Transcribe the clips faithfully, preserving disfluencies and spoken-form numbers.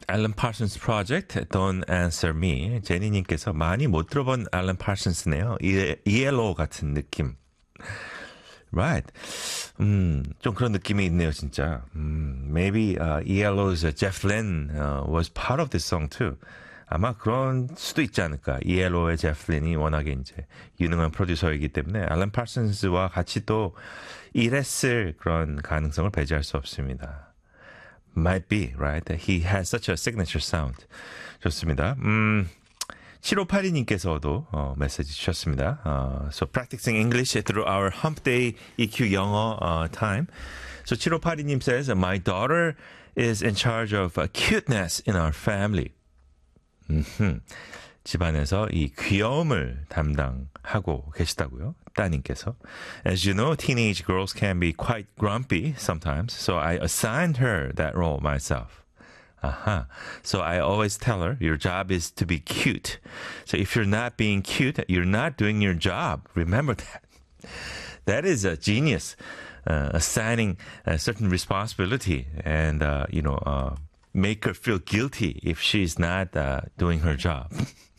Alan Parsons Project, Don't Answer Me. 제니님께서 많이 못 들어본 Alan Parsons네요. 이엘오 같은 느낌. Right. 음, 좀 그런 느낌이 있네요, 진짜. 음, maybe uh, 이엘오's uh, Jeff Lynne uh, was part of this song too. 아마 그런 수도 있지 않을까. 이엘오의 제프 린이 워낙에 이제 유능한 프로듀서이기 때문에 알런 파슨스와 같이 또 일했을 그런 가능성을 배제할 수 없습니다. Might be, right? He has such a signature sound. 좋습니다. 음, 칠오팔이님께서도 어, 메시지 주셨습니다. Uh, so practicing English through our hump day 이큐 영어 uh, time. So 칠오팔이님 says, my daughter is in charge of uh, cuteness in our family. 음흠. 집안에서 이 귀여움을 담당하고 계시다고요. 따님께서. As you know, teenage girls can be quite grumpy sometimes, so I assigned her that role myself. Aha. So I always tell her, your job is to be cute. So if you're not being cute, you're not doing your job. Remember that. That is a genius. Uh, assigning a certain responsibility and, uh, you know, uh, make her feel guilty if she's not uh, doing her job.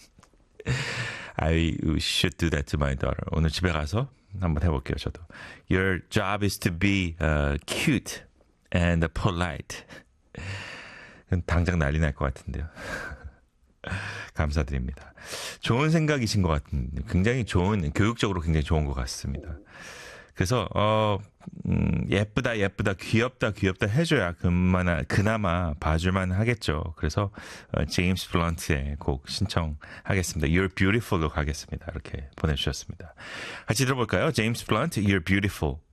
I should do that to my daughter. 오늘 집에 가서 한번 해볼게요, 저도. Your job is to be uh, cute and polite. 당장 난리 날 것 같은데요. 감사드립니다. 좋은 생각이신 것 같은, 굉장히 좋은, 교육적으로 굉장히 좋은 것 같습니다. 그래서 어 음, 예쁘다 예쁘다 귀엽다 귀엽다 해줘야 그나마 그나마 봐줄만 하겠죠. 그래서 어, 제임스 블런트의 곡 신청하겠습니다. You're Beautiful로 가겠습니다. 이렇게 보내주셨습니다. 같이 들어볼까요? 제임스 블런트, You're Beautiful.